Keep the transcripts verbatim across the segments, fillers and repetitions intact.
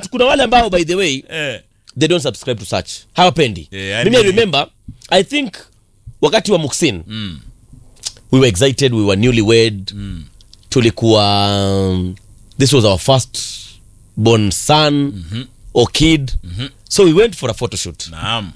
but kuna wale ambao by the way eh they don't subscribe to such. Hawapendi. Yeah, mimi I remember I think wakati wa Muhsin mm. we were excited, we were newlywed. Mm. Tulikuwa um, this was our first born son mm-hmm. or kid. Mm-hmm. So we went for a photo shoot. Naam.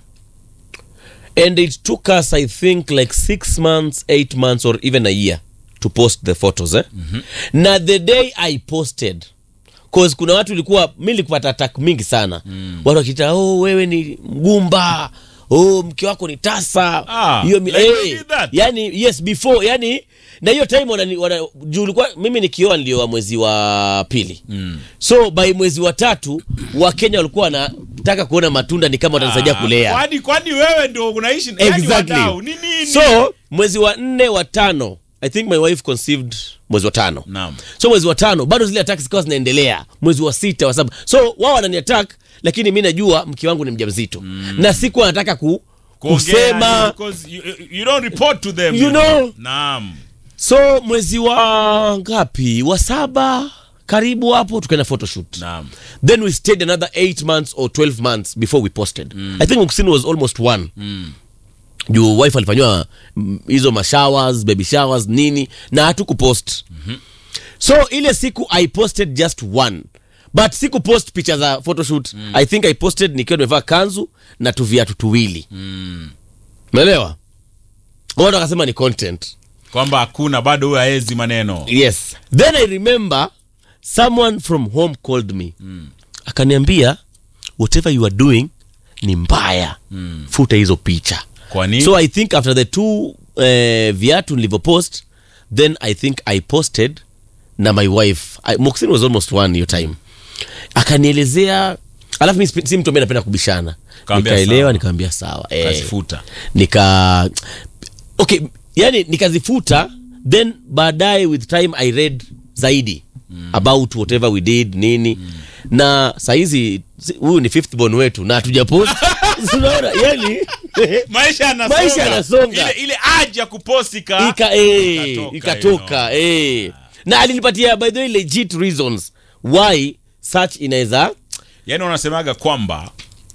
And it took us I think like six months, eight months or even a year to post the photos eh. Mm-hmm. Na the day I posted, cause kuna watu ilikuwa mimi nilipata attack mingi sana. Mm. Watu wakita oh wewe ni mgumba, oh mke wako ni tasa. Ah, hiyo like hey, that. yani yes before yani na hiyo time wana, wana juu ulikuwa mimi nikioa nilioa mwezi wa pili. Mm. So by mwezi wa tatu wa Kenya walikuwa wanataka kuona matunda ni kama watanisaidia kulea. Kwani kwani wewe ndio unaishi exactly. Yani wadau ni nini? So mwezi wa nne wa tano I think my wife conceived mwezi wa tano. Naam. So mwezi wa tano bado zile attacks zikawa zinaendelea. Mwezi wa sita wa saba. So wao wanani attack lakini mimi najua mke wangu ni mjamzito. Mm. Na siku anataka ku kusema because you, you don't report to them. You know. Naam. So mwezi wa ngapi? Wa saba karibu hapo tukaenda photo shoot. Naam. Then we stayed another eight months or twelve months before we posted. Mm. I think Muhsin was almost one. Mm. Juu wife alifanywa hizo ma showers, baby showers nini na hatukupost. Mm-hmm. So ile siku I posted just one. But siku post pictures za photoshoot. Mm. I think I posted nikiwa nimevaa kanzu na tu viatu tuwili. Mm. Umeelewa? Watu wakasema ni content. Kwamba hakuna bado huyo haezi maneno. Yes. Then I remember someone from home called me. Mm. Akaniambia whatever you are doing ni mbaya. Mm. Futa hizo picha. Kwa nini? So I think after the two uh, viatu nilivyopost, then I think I posted na my wife. I, Muhsin was almost one your time. Akanielezea, alafu mimi si mtu ambaye napenda kubishana. Nikaelewa nikamwambia sawa. Eh. Kazifuta. Nika okay, yani nikazifuta, then baadaye with time I read zaidi mm. about whatever we did nini. Mm. Na saizi huyu ni fifth born wetu na hatujapost. Unaona yani maisha yanasonga. Maisha yanasonga. Ile ile aje ya kupostika ika eh ikatoka eh. Na alinipatia by the way legit reasons why such inaweza. Yani unasemaga kwamba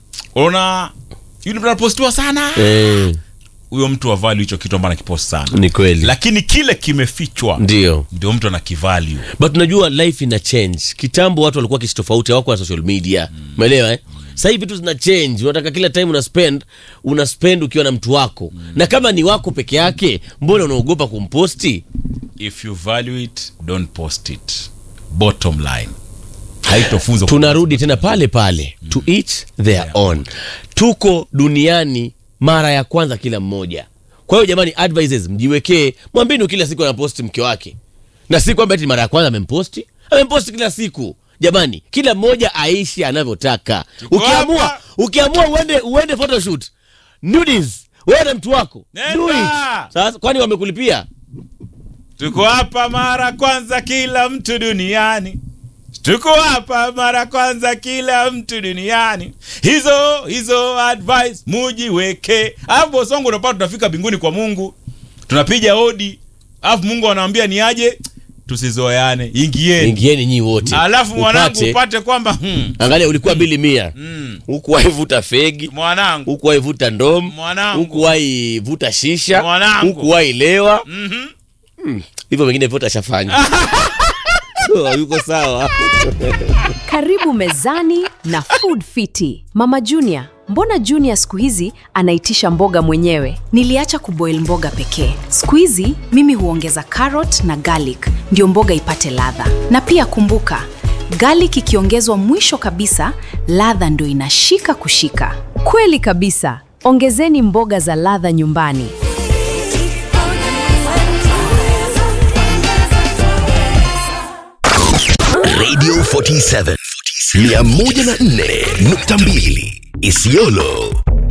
una yule mtu anapostiwa sana. Eh. Huyo mtu wa value hicho kitu ambacho anakipost sana. Ni kweli. Lakini kile kimefichwa ndio ndio mtu anakivalue. But unajua life ina change. Kitambo watu walikuwa kitu tofauti, hawako na social media. Umeelewa mm. eh? Sasa hivi vitu zina change. Unataka kila time una spend, una spend ukiwa na mtu wako. Mm. Na kama ni wako peke yake, mbona unaogopa kumposti? If you value it, don't post it. Bottom line. Haitofunza. Tunarudi tena pale pale. Mm. To each their yeah. own. Tuko duniani mara ya kwanza kila mmoja. Kwa hiyo jamani, advices mjiwekee. Mwambini kila siku anaposti mke wake. Na si kwamba eti mara ya kwanza amemposti. Amemposti kila siku. Jamani, kila mmoja aishi anavyotaka. Ukiamua, ukiamua uende uende photoshoot. Nudies, wewe na mtu wako. Do it. Sasa kwani wamekulipia? Tuko hapa mara kwanza kila mtu duniani. Tuko hapa mara kwanza kila mtu duniani. Hizo hizo advice mujiweke. Hapo songo unapata tutafika mbinguni kwa Mungu. Tunapiga hodi. Alafu Mungu anawaambia ni aje? Tusizoeane. Ingieni. Ingieni nyinyi wote. Alafu mwanangu upate kwamba hmm. Angalia ulikuwa hmm. bili mia. Hmm. Huku waivuta fegi. Mwanangu. Huku waivuta ndom. Mwanangu. Huku waivuta shisha. Mwanangu. Huku wailewa. Mhm. Mm hivyo wengine vote ashafanya. So yuko sawa. Karibu mezani na Food Fiti. Mama Junior, mbona Junior siku hizi anaitisha mboga mwenyewe? Niliacha kuboil mboga pekee. Siku hizi mimi huongeza carrot na garlic ndio mboga ipate ladha. Na pia kumbuka, garlic ikiongezwa mwisho kabisa, ladha ndio inashika kushika. Kweli kabisa. Ongezeni mboga za ladha nyumbani. Radio forty-seven mia moja na nne nukta mbili Isiolo.